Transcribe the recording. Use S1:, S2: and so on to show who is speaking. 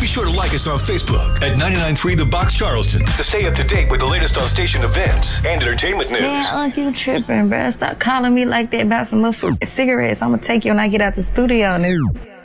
S1: sure to like us on Facebook at 99.3 The Box Charleston to stay up to date with the latest on station events and entertainment news.
S2: Man, you tripping, bruh. Stop calling me like that about some motherfucking cigarettes. I'm gonna take you when I get out the studio.